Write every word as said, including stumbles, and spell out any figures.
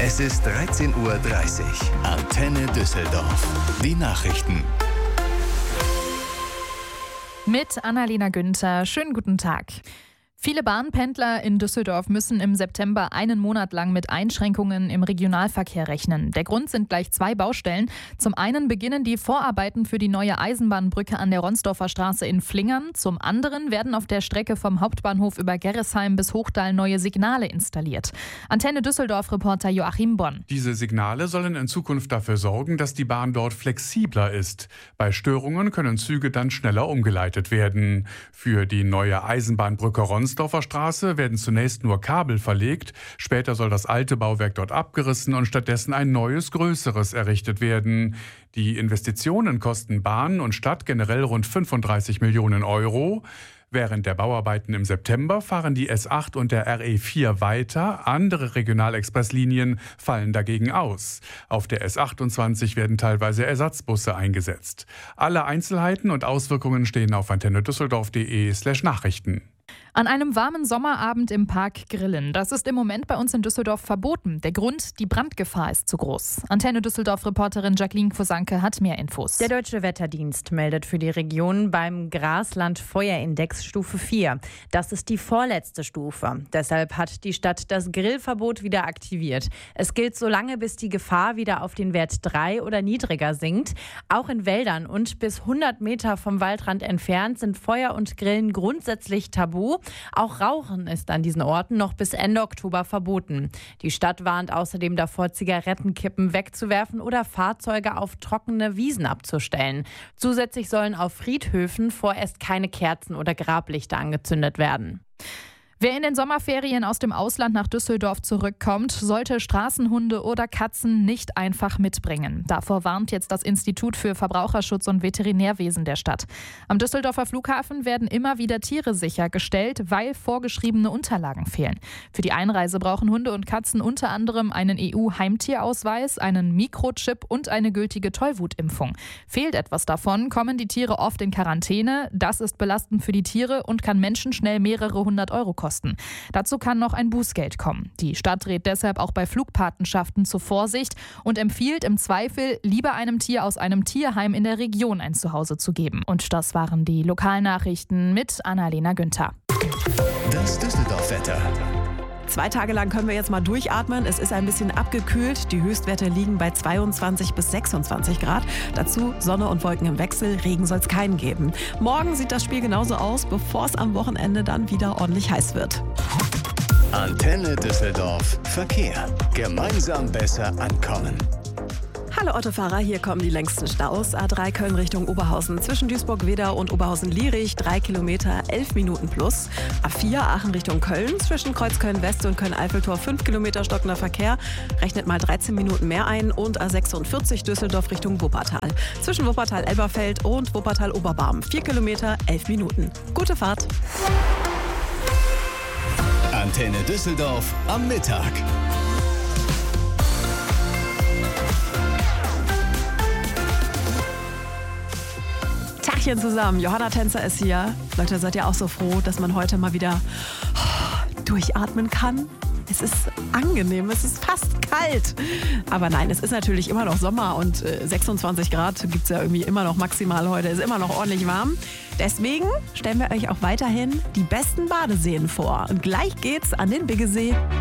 Es ist dreizehn Uhr dreißig. Antenne Düsseldorf. Die Nachrichten. Mit Annalena Günther. Schönen guten Tag. Viele Bahnpendler in Düsseldorf müssen im September einen Monat lang mit Einschränkungen im Regionalverkehr rechnen. Der Grund sind gleich zwei Baustellen. Zum einen beginnen die Vorarbeiten für die neue Eisenbahnbrücke an der Ronsdorfer Straße in Flingern. Zum anderen werden auf der Strecke vom Hauptbahnhof über Gerresheim bis Hochdahl neue Signale installiert. Antenne Düsseldorf-Reporter Joachim Bonn. Diese Signale sollen in Zukunft dafür sorgen, dass die Bahn dort flexibler ist. Bei Störungen können Züge dann schneller umgeleitet werden. Für die neue Eisenbahnbrücke Ronsdorfer Straße werden zunächst nur Kabel verlegt. Später soll das alte Bauwerk dort abgerissen und stattdessen ein neues, größeres errichtet werden. Die Investitionen kosten Bahn und Stadt generell rund fünfunddreißig Millionen Euro. Während der Bauarbeiten im September fahren die S acht und der R E vier weiter. Andere Regionalexpresslinien fallen dagegen aus. Auf der S achtundzwanzig werden teilweise Ersatzbusse eingesetzt. Alle Einzelheiten und Auswirkungen stehen auf antennedüsseldorf.de slash Nachrichten. An einem warmen Sommerabend im Park grillen. Das ist im Moment bei uns in Düsseldorf verboten. Der Grund, die Brandgefahr ist zu groß. Antenne Düsseldorf-Reporterin Jacqueline Kosanke hat mehr Infos. Der Deutsche Wetterdienst meldet für die Region beim Grasland-Feuerindex Stufe vier. Das ist die vorletzte Stufe. Deshalb hat die Stadt das Grillverbot wieder aktiviert. Es gilt so lange, bis die Gefahr wieder auf den Wert drei oder niedriger sinkt. Auch in Wäldern und bis hundert Meter vom Waldrand entfernt sind Feuer und Grillen grundsätzlich tabu. Auch Rauchen ist an diesen Orten noch bis Ende Oktober verboten. Die Stadt warnt außerdem davor, Zigarettenkippen wegzuwerfen oder Fahrzeuge auf trockene Wiesen abzustellen. Zusätzlich sollen auf Friedhöfen vorerst keine Kerzen oder Grablichter angezündet werden. Wer in den Sommerferien aus dem Ausland nach Düsseldorf zurückkommt, sollte Straßenhunde oder Katzen nicht einfach mitbringen. Davor warnt jetzt das Institut für Verbraucherschutz und Veterinärwesen der Stadt. Am Düsseldorfer Flughafen werden immer wieder Tiere sichergestellt, weil vorgeschriebene Unterlagen fehlen. Für die Einreise brauchen Hunde und Katzen unter anderem einen E U-Heimtierausweis, einen Mikrochip und eine gültige Tollwutimpfung. Fehlt etwas davon, kommen die Tiere oft in Quarantäne. Das ist belastend für die Tiere und kann Menschen schnell mehrere hundert Euro kosten. Dazu kann noch ein Bußgeld kommen. Die Stadt rät deshalb auch bei Flugpatenschaften zur Vorsicht und empfiehlt im Zweifel, lieber einem Tier aus einem Tierheim in der Region ein Zuhause zu geben. Und das waren die Lokalnachrichten mit Annalena Günther. Das Düsseldorf-Wetter. Zwei Tage lang können wir jetzt mal durchatmen. Es ist ein bisschen abgekühlt. Die Höchstwerte liegen bei zweiundzwanzig bis sechsundzwanzig Grad. Dazu Sonne und Wolken im Wechsel. Regen soll es keinen geben. Morgen sieht das Spiel genauso aus, bevor es am Wochenende dann wieder ordentlich heiß wird. Antenne Düsseldorf. Verkehr. Gemeinsam besser ankommen. Hallo Autofahrer, hier kommen die längsten Staus. A drei Köln Richtung Oberhausen zwischen Duisburg-Wedau und Oberhausen-Lierich, drei Kilometer, elf Minuten plus. A vier Aachen Richtung Köln zwischen Kreuzköln-West und Köln-Eiffeltor, fünf Kilometer stockender Verkehr. Rechnet mal dreizehn Minuten mehr ein. Und A sechsundvierzig Düsseldorf Richtung Wuppertal. Zwischen Wuppertal-Elberfeld und Wuppertal-Oberbarm, vier Kilometer, elf Minuten. Gute Fahrt. Antenne Düsseldorf am Mittag. Tachchen zusammen, Johanna Tänzer ist hier. Leute, seid ihr auch so froh, dass man heute mal wieder durchatmen kann? Es ist angenehm, es ist fast kalt. Aber nein, es ist natürlich immer noch Sommer und äh, sechsundzwanzig Grad gibt es ja irgendwie immer noch maximal heute. Ist immer noch ordentlich warm. Deswegen stellen wir euch auch weiterhin die besten Badeseen vor. Und gleich geht's an den Biggesee.